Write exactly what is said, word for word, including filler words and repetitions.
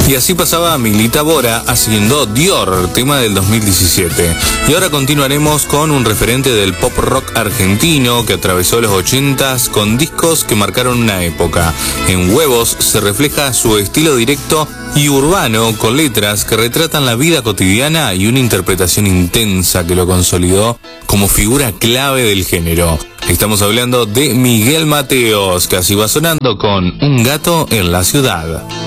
Y así pasaba Milita Bora haciendo Dior, tema del dos mil diecisiete. Y ahora continuaremos con un referente del pop rock argentino que atravesó los ochentas con discos que marcaron una época. En Huevos se refleja su estilo directo y urbano con letras que retratan la vida cotidiana y una interpretación intensa que lo consolidó como figura clave del género. Estamos hablando de Miguel Mateos, que así va sonando con Un gato en la ciudad.